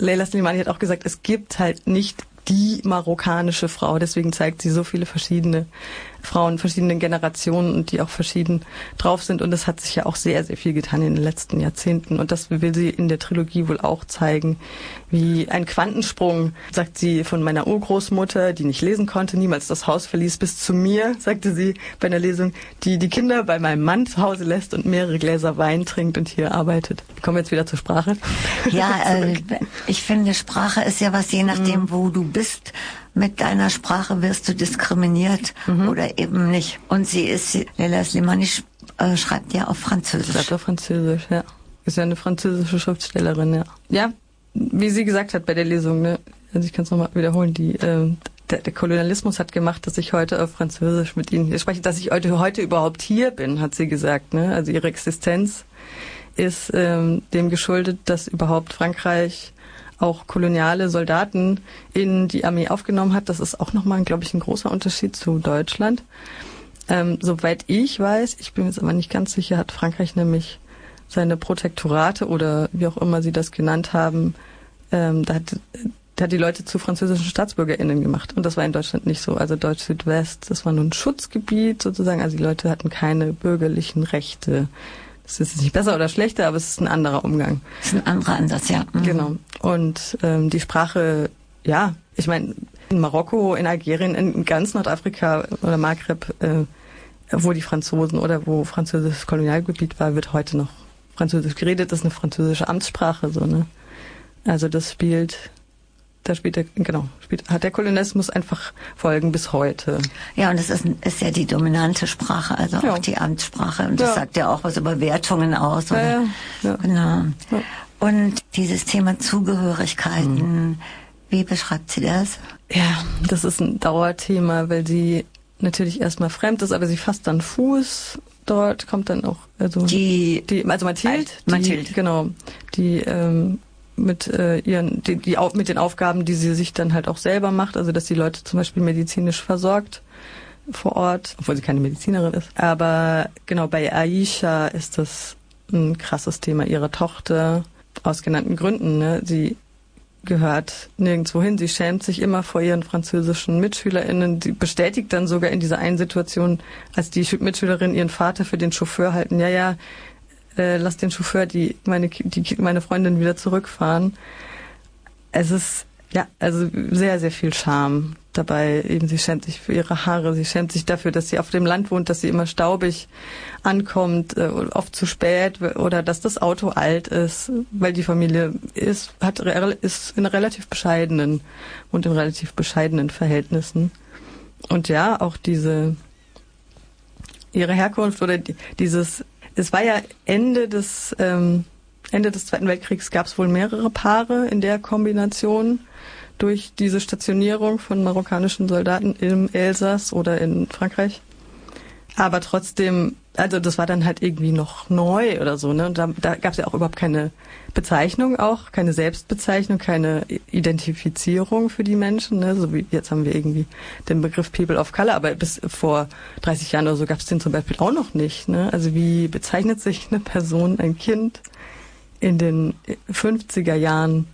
Leila Slimani hat auch gesagt, es gibt halt nicht die marokkanische Frau. Deswegen zeigt sie so viele verschiedene Frauen, verschiedenen Generationen und die auch verschieden drauf sind. Und es hat sich ja auch sehr, sehr viel getan in den letzten Jahrzehnten. Und das will sie in der Trilogie wohl auch zeigen. Wie ein Quantensprung, sagt sie, von meiner Urgroßmutter, die nicht lesen konnte, niemals das Haus verließ, bis zu mir, sagte sie bei einer Lesung, die die Kinder bei meinem Mann zu Hause lässt und mehrere Gläser Wein trinkt und hier arbeitet. Kommen wir jetzt wieder zur Sprache? Ja, ich finde, Sprache ist ja was, je nachdem, wo du bist. Mit deiner Sprache wirst du diskriminiert oder eben nicht. Und Leila Slimani schreibt ja auf Französisch. Schreibt auf Französisch, ja. Ist ja eine französische Schriftstellerin, ja. Ja, wie sie gesagt hat bei der Lesung, ne? Also ich kann es nochmal wiederholen, der Kolonialismus hat gemacht, dass ich heute auf Französisch mit Ihnen hier spreche, dass ich heute überhaupt hier bin, hat sie gesagt, ne? Also ihre Existenz ist dem geschuldet, dass überhaupt Frankreich auch koloniale Soldaten in die Armee aufgenommen hat. Das ist auch nochmal, glaube ich, ein großer Unterschied zu Deutschland. Soweit ich weiß, ich bin mir jetzt aber nicht ganz sicher, hat Frankreich nämlich seine Protektorate oder wie auch immer sie das genannt haben, da hat die Leute zu französischen StaatsbürgerInnen gemacht. Und das war in Deutschland nicht so. Also Deutsch-Südwest, das war nur ein Schutzgebiet sozusagen. Also die Leute hatten keine bürgerlichen Rechte. Das ist nicht besser oder schlechter, aber es ist ein anderer Umgang. Das ist ein anderer Ansatz, ja. Genau. Und die Sprache, ja, ich meine, in Marokko, in Algerien, in ganz Nordafrika oder Maghreb, wo die Franzosen oder wo französisches Kolonialgebiet war, wird heute noch Französisch geredet. Das ist eine französische Amtssprache, so, ne? Also das hat der Kolonialismus einfach Folgen bis heute. Ja, und das ist ja die dominante Sprache, also auch die Amtssprache. Und das sagt ja auch was über Wertungen aus. Oder? Ja. Genau. Ja. Und dieses Thema Zugehörigkeiten, wie beschreibt sie das? Ja, das ist ein Dauerthema, weil sie natürlich erstmal fremd ist, aber sie fasst dann Fuß. Dort kommt dann auch, also Mathilde. Genau. Die mit mit den Aufgaben, die sie sich dann halt auch selber macht, also dass die Leute zum Beispiel medizinisch versorgt vor Ort, obwohl sie keine Medizinerin ist. Aber genau, bei Aisha ist das ein krasses Thema. Ihre Tochter, aus genannten Gründen, ne, sie gehört nirgendwo hin. Sie schämt sich immer vor ihren französischen MitschülerInnen. Sie bestätigt dann sogar in dieser einen Situation, als die Mitschülerin ihren Vater für den Chauffeur halten, lass den Chauffeur meine Freundin wieder zurückfahren. Es ist, also sehr, sehr viel Scham dabei. Eben, sie schämt sich für ihre Haare, sie schämt sich dafür, dass sie auf dem Land wohnt, dass sie immer staubig ankommt, oft zu spät oder dass das Auto alt ist, weil die Familie wohnt in relativ bescheidenen Verhältnissen. Und ja, auch ihre Herkunft oder es war ja Ende des Zweiten Weltkriegs gab es wohl mehrere Paare in der Kombination durch diese Stationierung von marokkanischen Soldaten im Elsass oder in Frankreich. Aber trotzdem, also das war dann halt irgendwie noch neu oder so, ne? Und da gab es ja auch überhaupt keine Bezeichnung auch, keine Selbstbezeichnung, keine Identifizierung für die Menschen, ne? So wie jetzt haben wir irgendwie den Begriff People of Color, aber bis vor 30 Jahren oder so gab es den zum Beispiel auch noch nicht, ne? Also wie bezeichnet sich eine Person, ein Kind in den 50er Jahren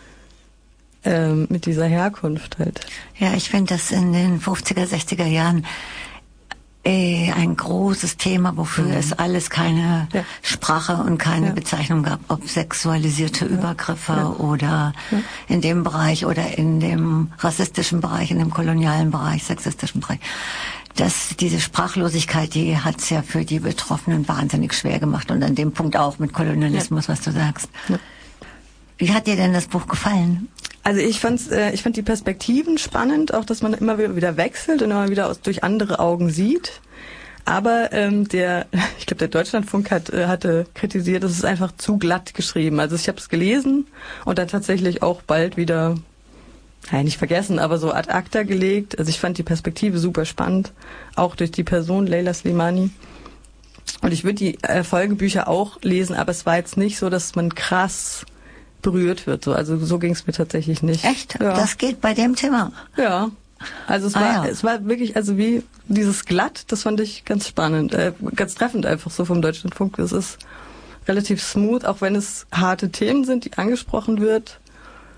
mit dieser Herkunft halt? Ja, ich finde das in den 50er, 60er Jahren ein großes Thema, wofür es alles keine Sprache und keine Bezeichnung gab, ob sexualisierte Übergriffe oder in dem Bereich oder in dem rassistischen Bereich, in dem kolonialen Bereich, sexistischen Bereich. Diese Sprachlosigkeit, die hat's ja für die Betroffenen wahnsinnig schwer gemacht und an dem Punkt auch mit Kolonialismus, was du sagst. Ja. Wie hat dir denn das Buch gefallen? Also ich fand die Perspektiven spannend, auch dass man immer wieder wechselt und immer wieder durch andere Augen sieht. Aber ich glaube, der Deutschlandfunk hatte kritisiert, es ist einfach zu glatt geschrieben. Also ich habe es gelesen und dann tatsächlich auch bald wieder, nicht vergessen, aber so ad acta gelegt. Also ich fand die Perspektive super spannend, auch durch die Person Leila Slimani. Und ich würde die Folgebücher auch lesen, aber es war jetzt nicht so, dass man krass berührt wird. Also so ging es mir tatsächlich nicht. Echt? Ja. Das geht bei dem Thema? Ja. Also es war wirklich, also wie dieses glatt, das fand ich ganz spannend, ganz treffend einfach so vom Deutschlandfunk. Es ist relativ smooth, auch wenn es harte Themen sind, die angesprochen wird.